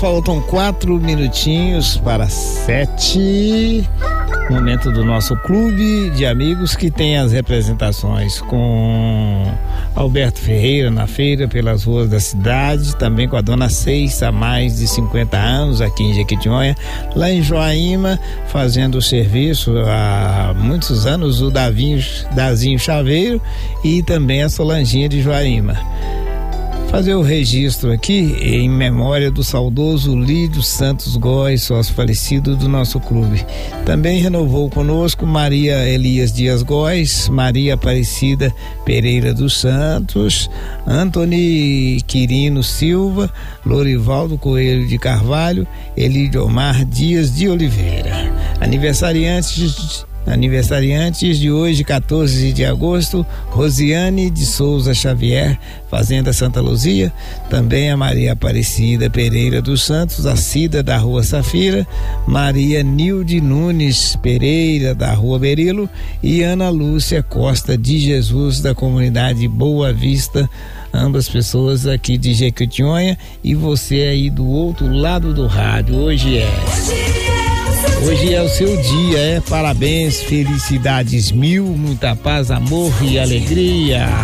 Faltam 4 minutinhos para 7. Momento do nosso clube de amigos que tem as representações com Alberto Ferreira na feira pelas ruas da cidade, também com a dona Ceissa há mais de 50 anos aqui em Jequitinhonha, lá em Joaíma fazendo o serviço há muitos anos o Dazinho Chaveiro e também a Solanginha de Joaíma. Fazer o registro aqui em memória do saudoso Lídio Santos Góes, sócio falecido do nosso clube. Também renovou conosco Maria Elias Dias Góes, Maria Aparecida Pereira dos Santos, Antony Quirino Silva, Lorivaldo Coelho de Carvalho, Elidio Omar Dias de Oliveira. Aniversariantes de hoje, 14 de agosto, Rosiane de Souza Xavier, Fazenda Santa Luzia, também a Maria Aparecida Pereira dos Santos, a Cida da Rua Safira, Maria Nilde Nunes Pereira da Rua Berilo e Ana Lúcia Costa de Jesus da comunidade Boa Vista, ambas pessoas aqui de Jequitinhonha, e você aí do outro lado do rádio. Hoje é o seu dia, parabéns, felicidades mil, muita paz, amor e alegria.